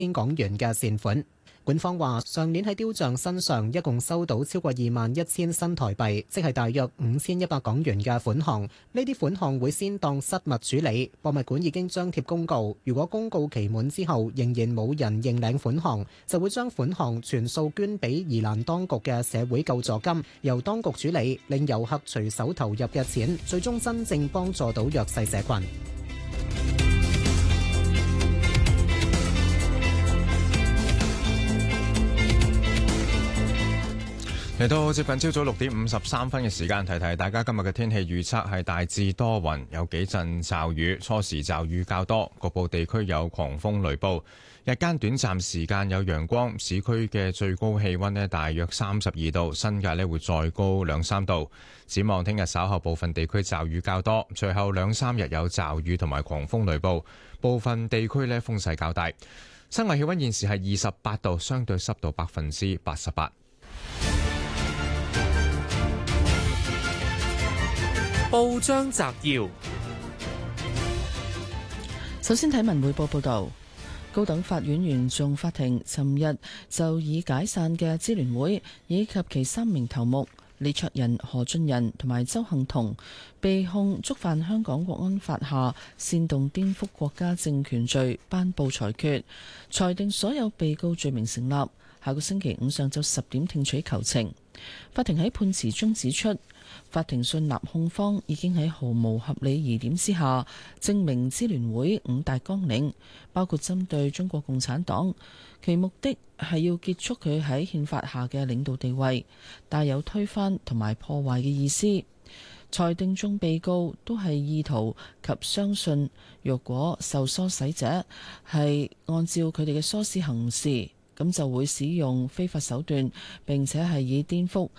港元嘅善款。管方話，上年喺雕像身上一共收到超過21,000新台幣，即係大約5100港元嘅款項。呢啲款項會先當失物處理。博物館已經張貼公告，如果公告期滿之後仍然冇人認領款項，就會將款項全數捐俾宜蘭當局嘅社會救助金，由當局處理，令遊客隨手投入嘅錢，最終真正幫助到弱勢社群。 嚟到接近朝早6:53嘅時間，提提大家今日嘅天氣預測係大致多雲，有幾陣驟雨，初時驟雨較多，局部地區有狂風雷暴。日間短暫時間有陽光，市區嘅最高氣溫呢大約32度，新界呢會再高2-3度。展望聽日稍後部分地區驟雨較多，隨後2-3日有驟雨同埋狂風雷暴，部分地區呢風勢較大。室外氣溫現時係28度，相對濕度88%。 報章摘要： 首先睇文匯報報道，高等法院原訟法庭尋日就已解散嘅支聯會以及其3名頭目李卓人、何俊仁同埋鄒幸彤被控觸犯香港國安法下煽動顛覆國家政權罪，頒布裁決，裁定所有被告罪名成立。下個星期五上晝10點聽取求情。法庭喺判詞中指出，法庭信納控方已經喺毫無合理疑點之下證明支聯會5大綱領，包括針對中國共產黨，其目的係要結束佢喺憲法下嘅領導地位，帶有推翻同埋破壞嘅意思。裁定眾被告都係意圖及相信，若果受唆使者係按照佢哋嘅唆使行事，咁就會使用非法手段，並且係以顛覆